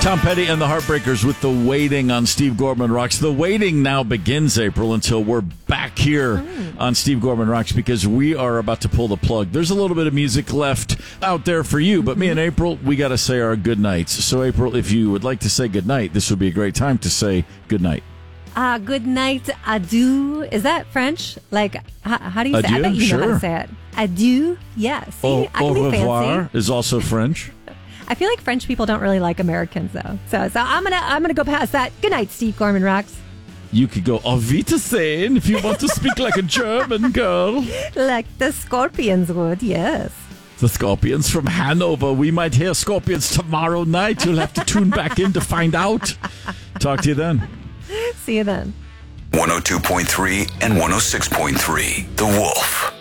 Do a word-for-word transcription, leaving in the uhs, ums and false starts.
Tom Petty and the Heartbreakers with The Waiting on Steve Gorman Rocks. The waiting now begins, April, until we're back here mm. on Steve Gorman Rocks, because we are about to pull the plug. There's a little bit of music left out there for you, but me and April, we got to say our good nights. So, April, if you would like to say good night, this would be a great time to say good night. Uh, good night, adieu. Is that French? Like, how, how do you adieu? say it? I bet you sure. know how to say it. Adieu, yeah. See, Au, I can au be revoir fancy. is also French. I feel like French people don't really like Americans, though. So, so I'm gonna, I'm gonna go past that. Good night, Steve Gorman Rocks. You could go auf Wiedersehen if you want to speak like a German girl. Like the Scorpions would, yes. The Scorpions from Hanover. We might hear Scorpions tomorrow night. You'll have to tune back in to find out. Talk to you then. See you then. one oh two point three and one oh six point three, The Wolf.